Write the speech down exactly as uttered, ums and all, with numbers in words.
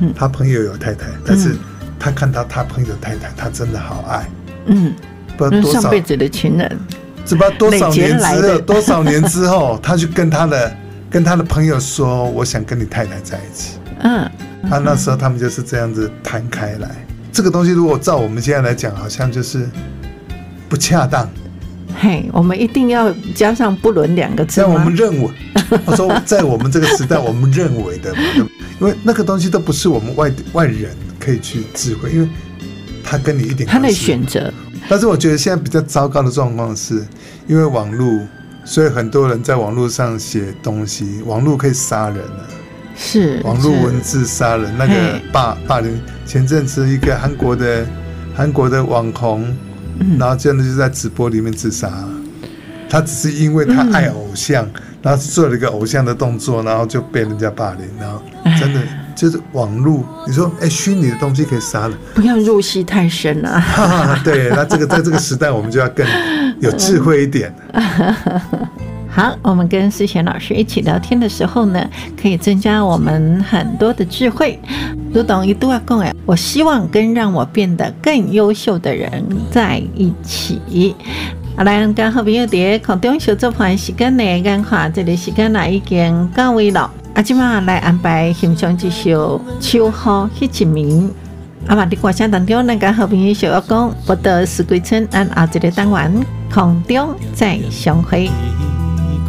他朋友有太太，但是他看到他朋友的太太，他真的好爱。 嗯， 不知道多少上辈子的情人， 不知道多少年之后，多少年之后，他就跟他的跟他的朋友说：“我想跟你太太在一起。”嗯，他那时候他们就是这样子摊开来。这个东西如果照我们现在来讲，好像就是不恰当。 嘿，我们一定要加上不伦两个字吗？ 在我们认为，我说在我们这个时代，我们认为的，因为那个东西都不是我们外外人可以去智慧，因为他跟你一点关系， 他的选择。 但是我觉得现在比较糟糕的状况是，因为网络，所以很多人在网络上写东西，网络可以杀人了。 是网络文字杀人，那个霸霸凌。前阵子一个韩国的韩国的网红。然后真的就在直播里面自杀，他只是因为他爱偶像，嗯、然后做了一个偶像的动作，然后就被人家霸凌，然后真的就是网络，你说哎，虚拟的东西可以杀人， 不要入戏太深了、啊。 对，那这个在这个时代，我们就要更有智慧一点。 好，我们跟思贤老师一起聊天的时候呢，可以增加我们很多的智慧。如同一度要讲哎，我希望跟让我变得更优秀的人在一起。好啦，跟好朋友在空中小作伴时间呢，眼看这个时间呢已经到位了，啊，今晚来安排欣赏这首《秋雨迄一暝》。啊嘛，伫歌声当中，咱跟好朋友小要讲，我的四季春，按后一个单元空中再相会。